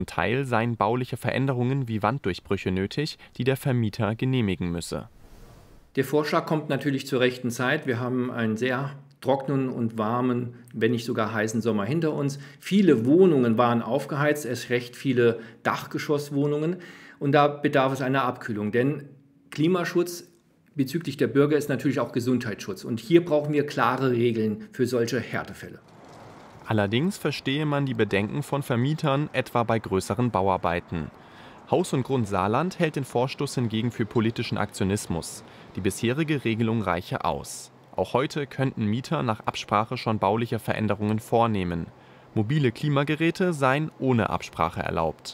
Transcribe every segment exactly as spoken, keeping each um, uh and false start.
Teil seien bauliche Veränderungen wie Wanddurchbrüche nötig, die der Vermieter genehmigen müsse. Der Vorschlag kommt natürlich zur rechten Zeit. Wir haben einen sehr trockenen und warmen, wenn nicht sogar heißen Sommer hinter uns. Viele Wohnungen waren aufgeheizt, erst recht viele Dachgeschosswohnungen. Und da bedarf es einer Abkühlung. Denn Klimaschutz bezüglich der Bürger ist natürlich auch Gesundheitsschutz. Und hier brauchen wir klare Regeln für solche Härtefälle. Allerdings verstehe man die Bedenken von Vermietern, etwa bei größeren Bauarbeiten. Haus und Grund Saarland hält den Vorstoß hingegen für politischen Aktionismus. Die bisherige Regelung reiche aus. Auch heute könnten Mieter nach Absprache schon bauliche Veränderungen vornehmen. Mobile Klimageräte seien ohne Absprache erlaubt.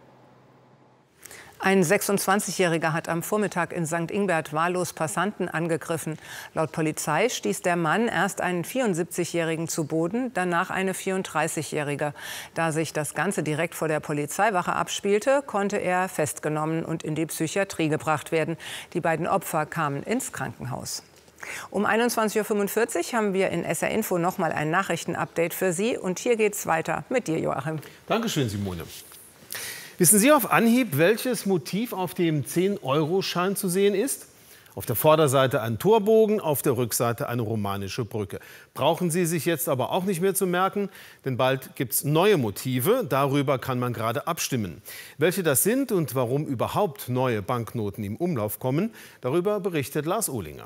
Ein sechsundzwanzigjähriger hat am Vormittag in Sankt Ingbert wahllos Passanten angegriffen. Laut Polizei stieß der Mann erst einen vierundsiebzigjährigen zu Boden, danach eine vierunddreißigjährige. Da sich das Ganze direkt vor der Polizeiwache abspielte, konnte er festgenommen und in die Psychiatrie gebracht werden. Die beiden Opfer kamen ins Krankenhaus. Um einundzwanzig Uhr fünfundvierzig haben wir in S R Info noch mal ein Nachrichtenupdate für Sie. Und hier geht's weiter mit dir, Joachim. Dankeschön, Simone. Wissen Sie auf Anhieb, welches Motiv auf dem zehn Euro Schein zu sehen ist? Auf der Vorderseite ein Torbogen, auf der Rückseite eine romanische Brücke. Brauchen Sie sich jetzt aber auch nicht mehr zu merken, denn bald gibt es neue Motive. Darüber kann man gerade abstimmen. Welche das sind und warum überhaupt neue Banknoten im Umlauf kommen, darüber berichtet Lars Ohlinger.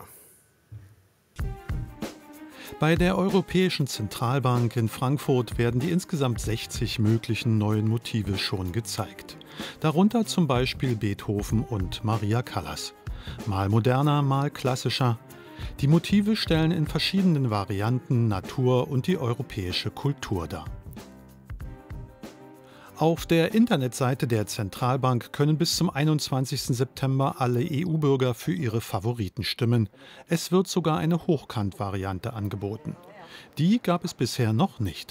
Bei der Europäischen Zentralbank in Frankfurt werden die insgesamt sechzig möglichen neuen Motive schon gezeigt. Darunter zum Beispiel Beethoven und Maria Callas. Mal moderner, mal klassischer. Die Motive stellen in verschiedenen Varianten Natur und die europäische Kultur dar. Auf der Internetseite der Zentralbank können bis zum einundzwanzigsten September alle E U-Bürger für ihre Favoriten stimmen. Es wird sogar eine Hochkant-Variante angeboten. Die gab es bisher noch nicht.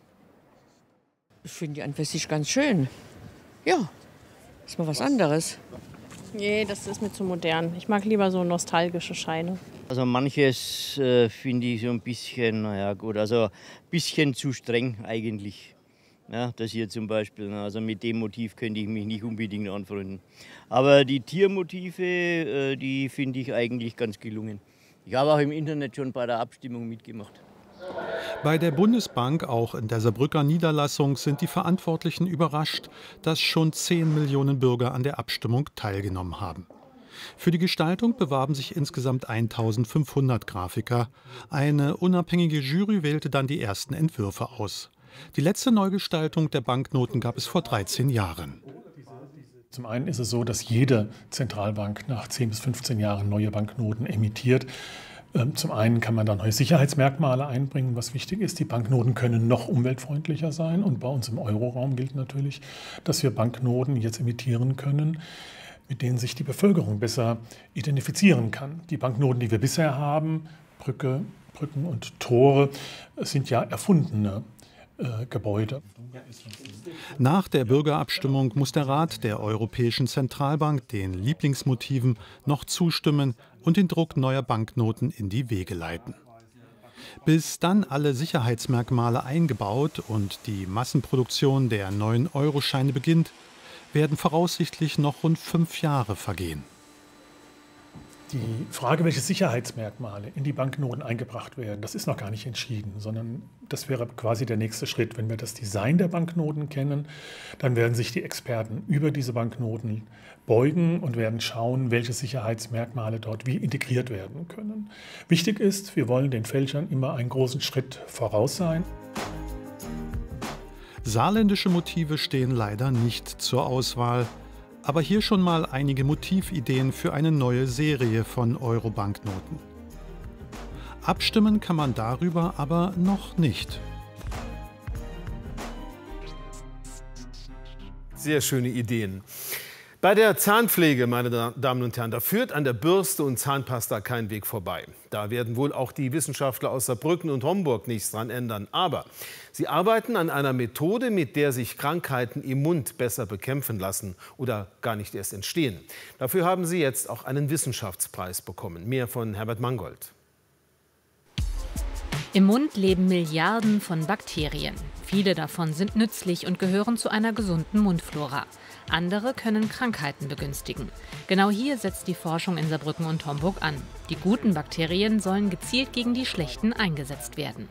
Ich finde die an sich ganz schön. Ja, ist mal was anderes. Nee, das ist mir zu modern. Ich mag lieber so nostalgische Scheine. Also manches äh, finde ich so ein bisschen, naja gut, also ein bisschen zu streng eigentlich. Ja, das hier zum Beispiel, also mit dem Motiv könnte ich mich nicht unbedingt anfreunden. Aber die Tiermotive, die finde ich eigentlich ganz gelungen. Ich habe auch im Internet schon bei der Abstimmung mitgemacht. Bei der Bundesbank, auch in der Saarbrücker Niederlassung, sind die Verantwortlichen überrascht, dass schon zehn Millionen Bürger an der Abstimmung teilgenommen haben. Für die Gestaltung bewarben sich insgesamt eintausendfünfhundert Grafiker. Eine unabhängige Jury wählte dann die ersten Entwürfe aus. Die letzte Neugestaltung der Banknoten gab es vor dreizehn Jahren. Zum einen ist es so, dass jede Zentralbank nach zehn bis fünfzehn Jahren neue Banknoten emittiert. Zum einen kann man da neue Sicherheitsmerkmale einbringen, was wichtig ist. Die Banknoten können noch umweltfreundlicher sein. Und bei uns im Euroraum gilt natürlich, dass wir Banknoten jetzt emittieren können, mit denen sich die Bevölkerung besser identifizieren kann. Die Banknoten, die wir bisher haben, Brücke, Brücken und Tore, sind ja erfundene Gebäude. Nach der Bürgerabstimmung muss der Rat der Europäischen Zentralbank den Lieblingsmotiven noch zustimmen und den Druck neuer Banknoten in die Wege leiten. Bis dann alle Sicherheitsmerkmale eingebaut und die Massenproduktion der neuen Euroscheine beginnt, werden voraussichtlich noch rund fünf Jahre vergehen. Die Frage, welche Sicherheitsmerkmale in die Banknoten eingebracht werden, das ist noch gar nicht entschieden, sondern das wäre quasi der nächste Schritt. Wenn wir das Design der Banknoten kennen, dann werden sich die Experten über diese Banknoten beugen und werden schauen, welche Sicherheitsmerkmale dort wie integriert werden können. Wichtig ist, wir wollen den Fälschern immer einen großen Schritt voraus sein. Saarländische Motive stehen leider nicht zur Auswahl. Aber hier schon mal einige Motivideen für eine neue Serie von Euro-Banknoten. Abstimmen kann man darüber aber noch nicht. Sehr schöne Ideen. Bei der Zahnpflege, meine Damen und Herren, da führt an der Bürste und Zahnpasta kein Weg vorbei. Da werden wohl auch die Wissenschaftler aus Saarbrücken und Homburg nichts dran ändern. Aber sie arbeiten an einer Methode, mit der sich Krankheiten im Mund besser bekämpfen lassen oder gar nicht erst entstehen. Dafür haben sie jetzt auch einen Wissenschaftspreis bekommen. Mehr von Herbert Mangold. Im Mund leben Milliarden von Bakterien. Viele davon sind nützlich und gehören zu einer gesunden Mundflora. Andere können Krankheiten begünstigen. Genau hier setzt die Forschung in Saarbrücken und Homburg an. Die guten Bakterien sollen gezielt gegen die schlechten eingesetzt werden.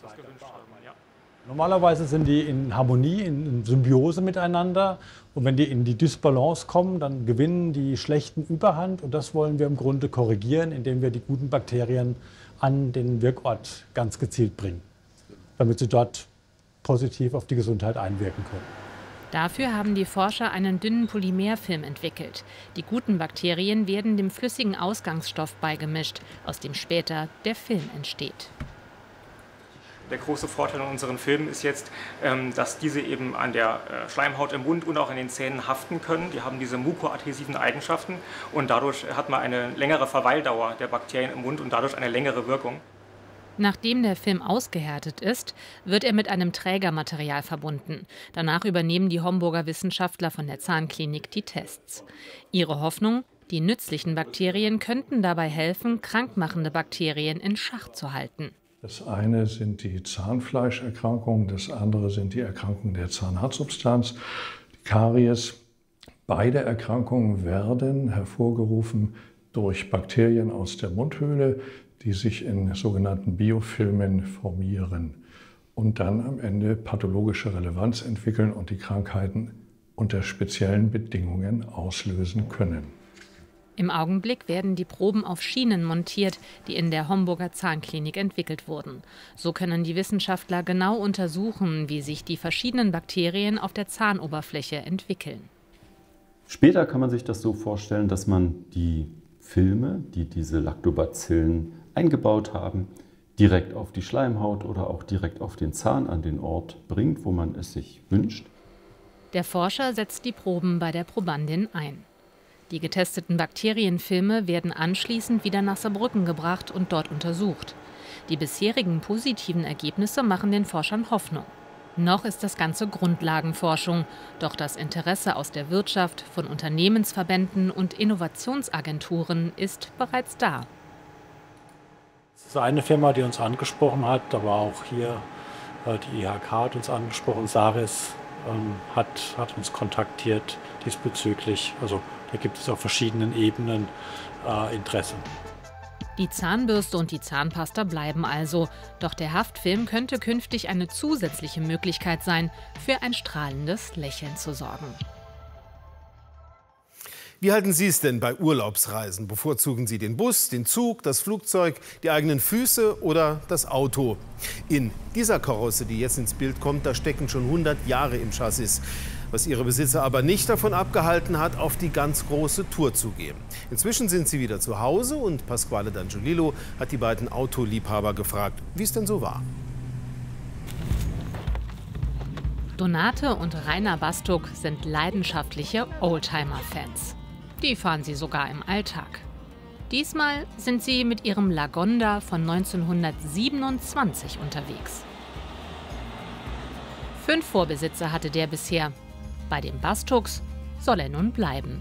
Normalerweise sind die in Harmonie, in Symbiose miteinander. Und wenn die in die Dysbalance kommen, dann gewinnen die schlechten Überhand. Und das wollen wir im Grunde korrigieren, indem wir die guten Bakterien an den Wirkort ganz gezielt bringen, damit sie dort positiv auf die Gesundheit einwirken können. Dafür haben die Forscher einen dünnen Polymerfilm entwickelt. Die guten Bakterien werden dem flüssigen Ausgangsstoff beigemischt, aus dem später der Film entsteht. Der große Vorteil an unseren Filmen ist jetzt, dass diese eben an der Schleimhaut im Mund und auch an den Zähnen haften können. Die haben diese mukoadhäsiven Eigenschaften und dadurch hat man eine längere Verweildauer der Bakterien im Mund und dadurch eine längere Wirkung. Nachdem der Film ausgehärtet ist, wird er mit einem Trägermaterial verbunden. Danach übernehmen die Homburger Wissenschaftler von der Zahnklinik die Tests. Ihre Hoffnung: Die nützlichen Bakterien könnten dabei helfen, krankmachende Bakterien in Schach zu halten. Das eine sind die Zahnfleischerkrankungen, das andere sind die Erkrankungen der Zahnhartsubstanz, die Karies. Beide Erkrankungen werden hervorgerufen durch Bakterien aus der Mundhöhle, die sich in sogenannten Biofilmen formieren und dann am Ende pathologische Relevanz entwickeln und die Krankheiten unter speziellen Bedingungen auslösen können. Im Augenblick werden die Proben auf Schienen montiert, die in der Homburger Zahnklinik entwickelt wurden. So können die Wissenschaftler genau untersuchen, wie sich die verschiedenen Bakterien auf der Zahnoberfläche entwickeln. Später kann man sich das so vorstellen, dass man die Filme, die diese Lactobacillen eingebaut haben, direkt auf die Schleimhaut oder auch direkt auf den Zahn an den Ort bringt, wo man es sich wünscht. Der Forscher setzt die Proben bei der Probandin ein. Die getesteten Bakterienfilme werden anschließend wieder nach Saarbrücken gebracht und dort untersucht. Die bisherigen positiven Ergebnisse machen den Forschern Hoffnung. Noch ist das Ganze Grundlagenforschung, doch das Interesse aus der Wirtschaft, von Unternehmensverbänden und Innovationsagenturen ist bereits da. Es ist eine Firma, die uns angesprochen hat, aber auch hier die I H K hat uns angesprochen, Saris ähm, hat, hat uns kontaktiert diesbezüglich. Also da gibt es auf verschiedenen Ebenen äh, Interesse. Die Zahnbürste und die Zahnpasta bleiben also. Doch der Haftfilm könnte künftig eine zusätzliche Möglichkeit sein, für ein strahlendes Lächeln zu sorgen. Wie halten Sie es denn bei Urlaubsreisen? Bevorzugen Sie den Bus, den Zug, das Flugzeug, die eigenen Füße oder das Auto? In dieser Karosse, die jetzt ins Bild kommt, da stecken schon hundert Jahre im Chassis. Was ihre Besitzer aber nicht davon abgehalten hat, auf die ganz große Tour zu gehen. Inzwischen sind sie wieder zu Hause und Pasquale D'Angiolillo hat die beiden Autoliebhaber gefragt, wie es denn so war. Donate und Rainer Bastuk sind leidenschaftliche Oldtimer-Fans. Die fahren sie sogar im Alltag. Diesmal sind sie mit ihrem Lagonda von neunzehnhundertsiebenundzwanzig unterwegs. Fünf Vorbesitzer hatte der bisher. Bei den Bastuks soll er nun bleiben.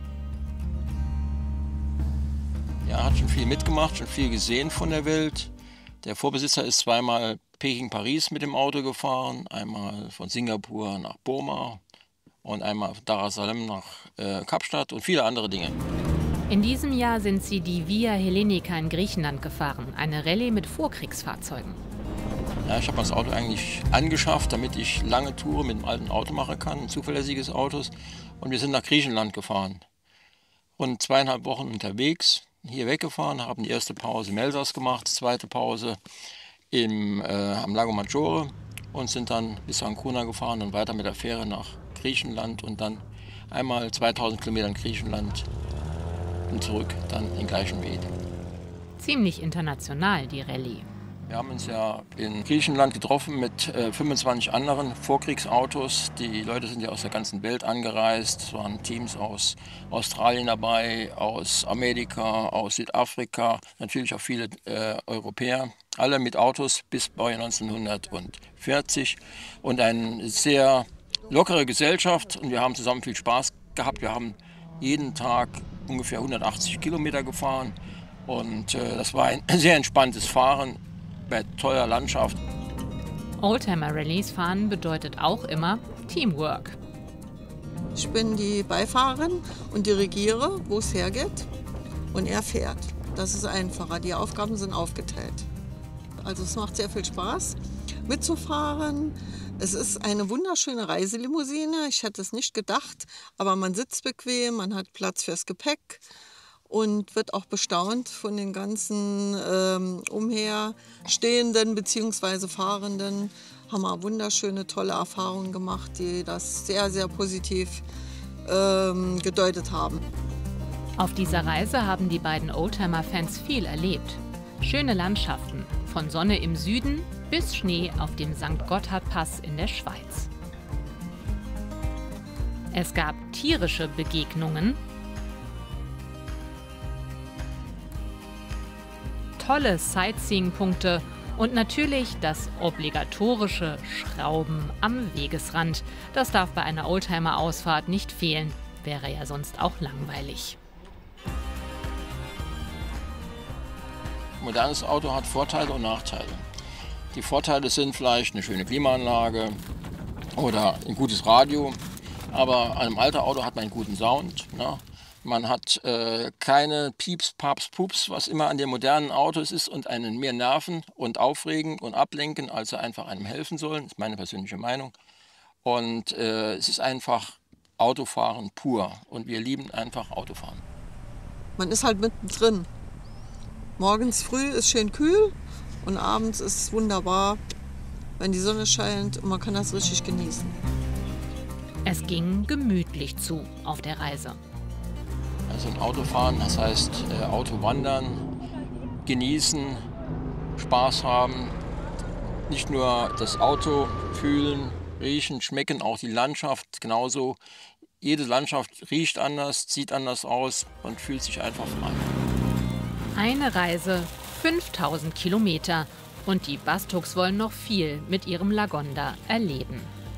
Ja, er hat schon viel mitgemacht, schon viel gesehen von der Welt. Der Vorbesitzer ist zweimal Peking-Paris mit dem Auto gefahren, einmal von Singapur nach Burma und einmal von Dar es Salaam nach äh, Kapstadt und viele andere Dinge. In diesem Jahr sind sie die Via Hellenica in Griechenland gefahren, eine Rallye mit Vorkriegsfahrzeugen. Ja, ich habe das Auto eigentlich angeschafft, damit ich lange Touren mit dem alten Auto machen kann, ein zuverlässiges Autos. Und wir sind nach Griechenland gefahren. Rund zweieinhalb Wochen unterwegs, hier weggefahren, haben die erste Pause im Elsass gemacht, zweite Pause im, äh, am Lago Maggiore und sind dann bis Ancona gefahren und weiter mit der Fähre nach Griechenland und dann einmal zweitausend Kilometer in Griechenland und zurück dann den gleichen Weg. Ziemlich international, die Rallye. Wir haben uns ja in Griechenland getroffen mit äh, fünfundzwanzig anderen Vorkriegsautos. Die Leute sind ja aus der ganzen Welt angereist. Es waren Teams aus Australien dabei, aus Amerika, aus Südafrika, natürlich auch viele äh, Europäer. Alle mit Autos bis Baujahr neunzehnhundertvierzig. Und eine sehr lockere Gesellschaft. Und wir haben zusammen viel Spaß gehabt. Wir haben jeden Tag ungefähr hundertachtzig Kilometer gefahren. Und äh, das war ein sehr entspanntes Fahren. bei toller Landschaft. Oldtimer-Rallyes fahren bedeutet auch immer Teamwork. Ich bin die Beifahrerin und dirigiere, wo es hergeht. Und er fährt. Das ist einfacher. Die Aufgaben sind aufgeteilt. Also es macht sehr viel Spaß mitzufahren. Es ist eine wunderschöne Reiselimousine. Ich hätte es nicht gedacht. Aber man sitzt bequem, man hat Platz fürs Gepäck und wird auch bestaunt von den ganzen ähm, Umherstehenden bzw. Fahrenden. Haben wir wunderschöne, tolle Erfahrungen gemacht, die das sehr, sehr positiv ähm, gedeutet haben. Auf dieser Reise haben die beiden Oldtimer-Fans viel erlebt. Schöne Landschaften, von Sonne im Süden bis Schnee auf dem Sankt Gotthard-Pass in der Schweiz. Es gab tierische Begegnungen, tolle Sightseeing-Punkte und natürlich das obligatorische Schrauben am Wegesrand. Das darf bei einer Oldtimer-Ausfahrt nicht fehlen, wäre ja sonst auch langweilig. Ein modernes Auto hat Vorteile und Nachteile. Die Vorteile sind vielleicht eine schöne Klimaanlage oder ein gutes Radio, aber an einem alten Auto hat man einen guten Sound. Ne? Man hat äh, keine Pieps, Paps, Pups, was immer an den modernen Autos ist und einen mehr nerven und aufregen und ablenken, als sie einfach einem helfen sollen. Das ist meine persönliche Meinung. Und äh, es ist einfach Autofahren pur und wir lieben einfach Autofahren. Man ist halt mittendrin. Morgens früh ist schön kühl und abends ist es wunderbar, wenn die Sonne scheint und man kann das richtig genießen. Es ging gemütlich zu auf der Reise. Also ein Autofahren, das heißt äh, Autowandern, genießen, Spaß haben, nicht nur das Auto fühlen, riechen, schmecken, auch die Landschaft genauso. Jede Landschaft riecht anders, sieht anders aus und fühlt sich einfach frei. Eine Reise, fünftausend Kilometer und die Bastugs wollen noch viel mit ihrem Lagonda erleben.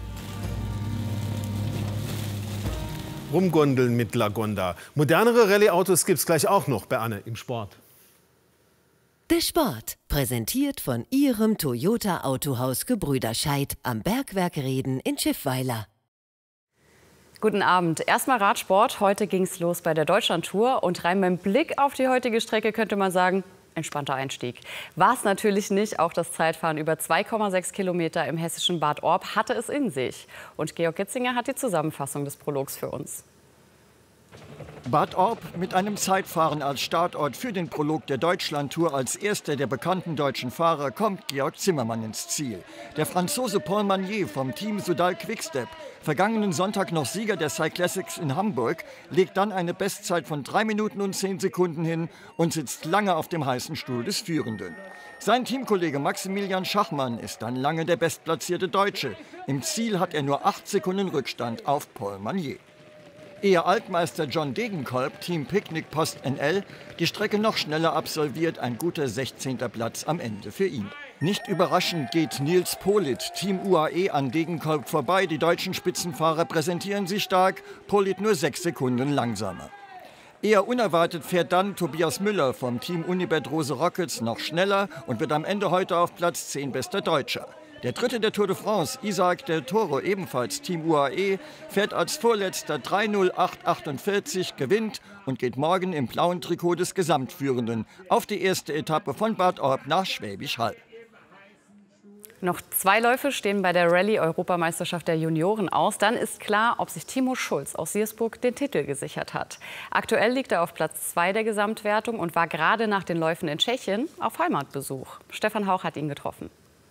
Rumgondeln mit Lagonda. Modernere Rallye-Autos gibt es gleich auch noch bei Anne im Sport. Der Sport, präsentiert von Ihrem Toyota Autohaus Gebrüder Scheidt am Bergwerk Reden in Schiffweiler. Guten Abend. Erstmal Radsport. Heute ging es los bei der Deutschlandtour. Und rein beim Blick auf die heutige Strecke könnte man sagen, entspannter Einstieg. War es natürlich nicht. Auch das Zeitfahren über zwei Komma sechs Kilometer im hessischen Bad Orb hatte es in sich. Und Georg Gitzinger hat die Zusammenfassung des Prologs für uns. Bad Orb mit einem Zeitfahren als Startort für den Prolog der Deutschlandtour. Als erster der bekannten deutschen Fahrer kommt Georg Zimmermann ins Ziel. Der Franzose Paul Magnier vom Team Soudal Quickstep, vergangenen Sonntag noch Sieger der Cyclassics in Hamburg, legt dann eine Bestzeit von drei Minuten und zehn Sekunden hin und sitzt lange auf dem heißen Stuhl des Führenden. Sein Teamkollege Maximilian Schachmann ist dann lange der bestplatzierte Deutsche. Im Ziel hat er nur acht Sekunden Rückstand auf Paul Magnier. Ehe Altmeister John Degenkolb, Team Picknick Post N L, die Strecke noch schneller absolviert, ein guter sechzehnter Platz am Ende für ihn. Nicht überraschend geht Nils Politt, Team U A E, an Degenkolb vorbei. Die deutschen Spitzenfahrer präsentieren sich stark, Politt nur sechs Sekunden langsamer. Eher unerwartet fährt dann Tobias Müller vom Team Unibet Rose Rockets noch schneller und wird am Ende heute auf Platz zehn bester Deutscher. Der Dritte der Tour de France, Isaac del Toro, ebenfalls Team U A E, fährt als Vorletzter drei null acht achtundvierzig, gewinnt und geht morgen im blauen Trikot des Gesamtführenden auf die erste Etappe von Bad Orb nach Schwäbisch Hall. Noch zwei Läufe stehen bei der Rallye-Europameisterschaft der Junioren aus. Dann ist klar, ob sich Timo Schulz aus Siersburg den Titel gesichert hat. Aktuell liegt er auf Platz zwei der Gesamtwertung und war gerade nach den Läufen in Tschechien auf Heimatbesuch. Stefan Hauch hat ihn getroffen.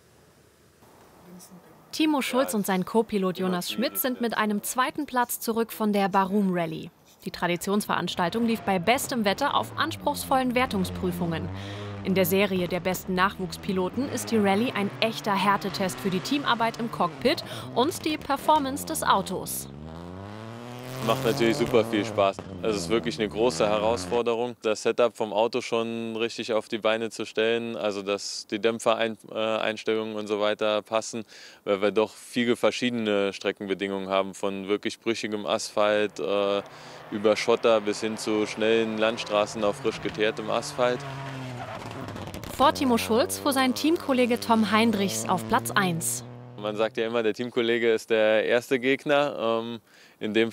Timo Schulz und sein Co-Pilot Jonas Schmidt sind mit einem zweiten Platz zurück von der Barum Rallye. Die Traditionsveranstaltung lief bei bestem Wetter auf anspruchsvollen Wertungsprüfungen. In der Serie der besten Nachwuchspiloten ist die Rallye ein echter Härtetest für die Teamarbeit im Cockpit und die Performance des Autos. Macht natürlich super viel Spaß. Es ist wirklich eine große Herausforderung, das Setup vom Auto schon richtig auf die Beine zu stellen, also dass die Dämpfereinstellungen und so weiter passen, weil wir doch viele verschiedene Streckenbedingungen haben, von wirklich brüchigem Asphalt äh, über Schotter bis hin zu schnellen Landstraßen auf frisch geteertem Asphalt. Vor Timo Schulz fuhr sein Teamkollege Tom Heindrichs auf Platz eins. Man sagt ja immer, der Teamkollege ist der erste Gegner. In dem